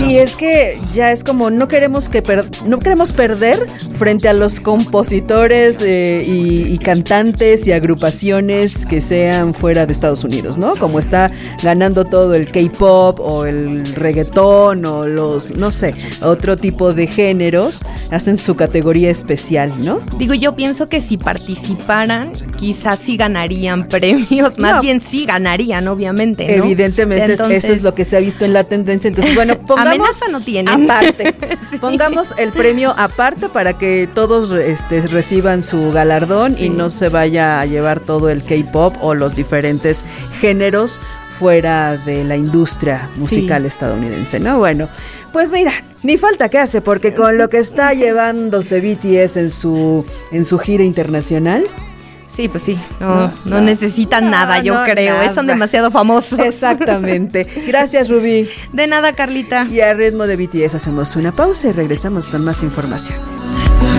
Sí, es que ya es como no queremos perder frente a los compositores y cantantes y agrupaciones que sean fuera de Estados Unidos, ¿no? Como está ganando todo el K-pop o el reggaetón o los, no sé, otro tipo de géneros, hacen su categoría especial, ¿no? Digo, yo pienso que si participaran, quizás sí ganarían premios, más bien sí ganarían, obviamente, ¿no? Evidentemente, entonces, eso es lo que se ha visto en la tendencia. Entonces, bueno, pongamos amenaza no tienen. Aparte, sí. Pongamos el premio aparte para que todos reciban su galardón, sí, y no se vaya a llevar todo el K-pop o los diferentes géneros fuera de la industria musical, sí, estadounidense, ¿no? Bueno, pues mira, ni falta que hace, porque con lo que está llevándose BTS en su gira internacional. Sí, pues sí, no necesitan nada, yo creo, nada. Son demasiado famosos. Exactamente. Gracias, Rubí. De nada, Carlita. Y a ritmo de BTS hacemos una pausa y regresamos con más información.